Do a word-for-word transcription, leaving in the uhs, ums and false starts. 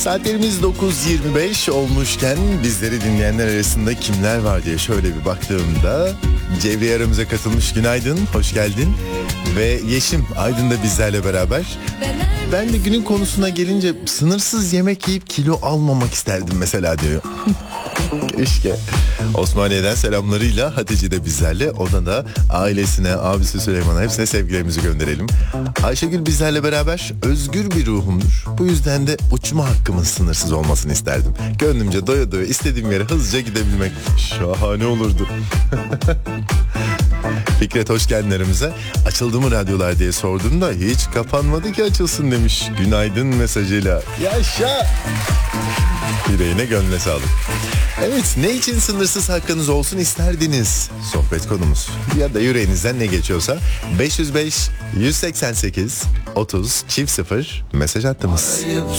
Saatlerimiz dokuz yirmi beş olmuşken bizleri dinleyenler arasında kimler var diye şöyle bir baktığımda Cevriye aramıza katılmış. Günaydın, hoş geldin. Ve Yeşim Aydın da bizlerle beraber. Ben de günün konusuna gelince sınırsız yemek yiyip kilo almamak isterdim mesela diyor. Keşke. Osmaniye'den selamlarıyla Hatice de bizlerle. Ona da ailesine, abisi Süleyman'a hepsine sevgilerimizi gönderelim. Ayşegül bizlerle beraber özgür bir ruhumdur. Bu yüzden de uçma hakkımın sınırsız olmasını isterdim. Gönlümce doya doya istediğim yere hızlıca gidebilmek şahane olurdu. Fikret hoş geldin aramıza. Açıldı mı radyolar diye sordum da hiç kapanmadı ki açılsın demiş. Günaydın mesajıyla. Yaşa! Yüreğine gönlüne sağlık. Evet, ne için sınırsız hakkınız olsun isterdiniz? Sohbet konumuz. Ya da yüreğinizden ne geçiyorsa beş yüz beş yüz seksen sekiz otuz çift sıfır mesaj hattımız. Arayıp